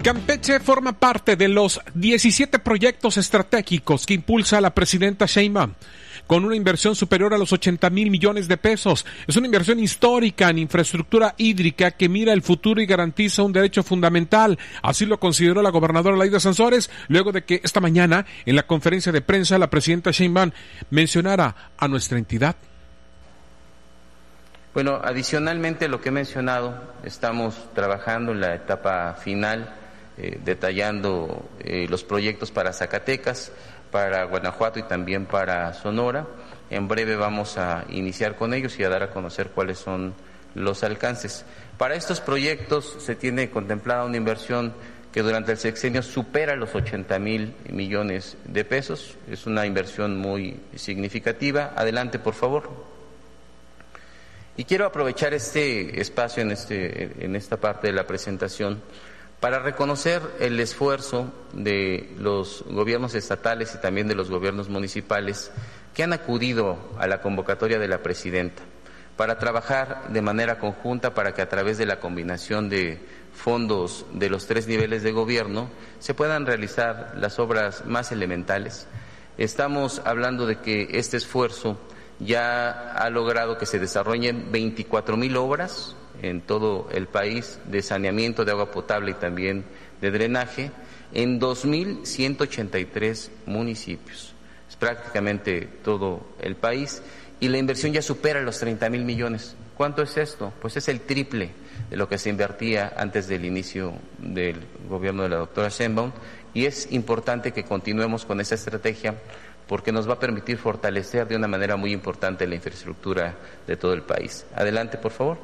Campeche forma parte de los 17 proyectos estratégicos que impulsa la presidenta Sheinbaum, con una inversión superior a los 80,000 millones de pesos. Es una inversión histórica en infraestructura hídrica que mira el futuro y garantiza un derecho fundamental. Así lo consideró la gobernadora Laida Sansores, luego de que esta mañana, en la conferencia de prensa, la presidenta Sheinbaum mencionara a nuestra entidad. Bueno, adicionalmente a lo que he mencionado, estamos trabajando en la etapa final, detallando los proyectos para Zacatecas, para Guanajuato y también para Sonora. En breve vamos a iniciar con ellos y a dar a conocer cuáles son los alcances. Para estos proyectos se tiene contemplada una inversión que durante el sexenio supera los 80,000 millones de pesos. Es una inversión muy significativa. Adelante, por favor. Y quiero aprovechar este espacio en esta parte de la presentación para reconocer el esfuerzo de los gobiernos estatales y también de los gobiernos municipales que han acudido a la convocatoria de la presidenta para trabajar de manera conjunta para que a través de la combinación de fondos de los 3 niveles de gobierno se puedan realizar las obras más elementales. Estamos hablando de que este esfuerzo ya ha logrado que se desarrollen 24,000 obras en todo el país de saneamiento de agua potable y también de drenaje en 2,183 municipios. Es prácticamente todo el país y la inversión ya supera los 30,000 millones. ¿Cuánto es esto? Pues es el triple de lo que se invertía antes del inicio del gobierno de la doctora Sheinbaum, y es importante que continuemos con esa estrategia porque nos va a permitir fortalecer de una manera muy importante la infraestructura de todo el país. Adelante, por favor.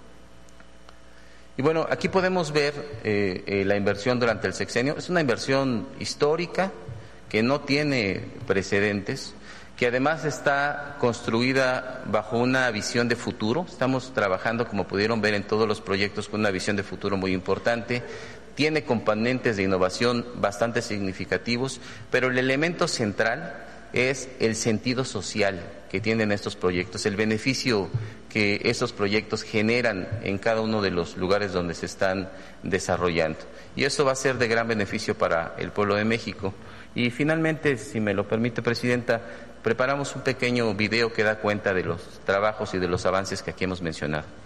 Y bueno, aquí podemos ver la inversión durante el sexenio. Es una inversión histórica que no tiene precedentes, que además está construida bajo una visión de futuro. Estamos trabajando, como pudieron ver en todos los proyectos, con una visión de futuro muy importante. Tiene componentes de innovación bastante significativos, pero el elemento central es el sentido social que tienen estos proyectos, el beneficio que estos proyectos generan en cada uno de los lugares donde se están desarrollando. Y esto va a ser de gran beneficio para el pueblo de México. Y finalmente, si me lo permite, Presidenta, preparamos un pequeño video que da cuenta de los trabajos y de los avances que aquí hemos mencionado.